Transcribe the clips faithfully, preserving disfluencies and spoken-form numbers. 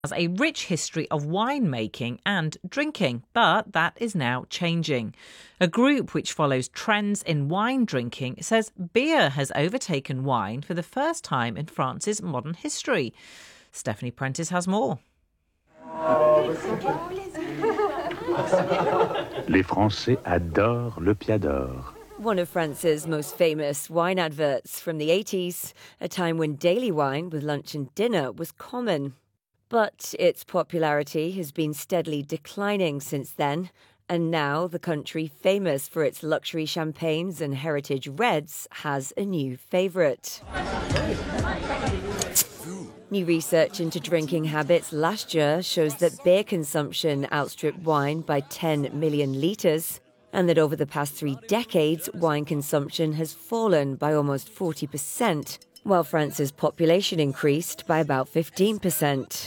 has a rich history of winemaking and drinking, but that is now changing. A group which follows trends in wine drinking says beer has overtaken wine for the first time in France's modern history. Stephanie Prentice has more. Les Français adorent le Piador. One of France's most famous wine adverts from the eighties, a time when daily wine with lunch and dinner was common. But its popularity has been steadily declining since then, and now the country famous for its luxury champagnes and heritage reds has a new favourite. New research into drinking habits last year shows that beer consumption outstripped wine by ten million litres, and that over the past three decades, wine consumption has fallen by almost forty percent, while France's population increased by about fifteen percent.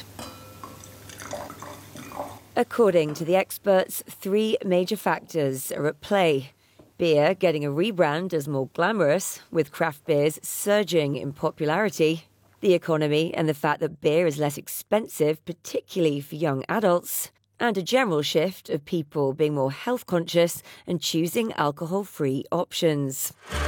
According to the experts, three major factors are at play. Beer getting a rebrand as more glamorous, with craft beers surging in popularity. The economy and the fact that beer is less expensive, particularly for young adults. And a general shift of people being more health conscious and choosing alcohol-free options.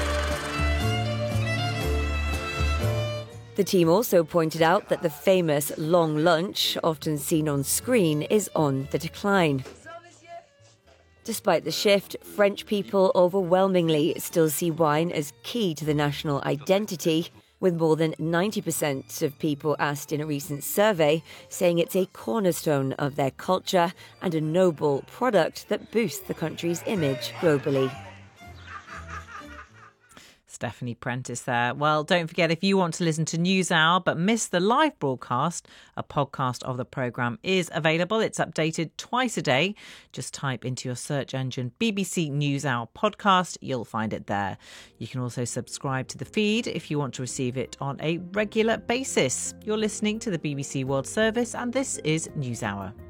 The team also pointed out that the famous long lunch, often seen on screen, is on the decline. Despite the shift, French people overwhelmingly still see wine as key to the national identity, with more than ninety percent of people asked in a recent survey saying it's a cornerstone of their culture and a noble product that boosts the country's image globally. Stephanie Prentice there. Well, don't forget, if you want to listen to NewsHour but miss the live broadcast, a podcast of the programme is available. It's updated twice a day. Just type into your search engine B B C NewsHour podcast. You'll find it there. You can also subscribe to the feed if you want to receive it on a regular basis. You're listening to the B B C World Service, and this is NewsHour.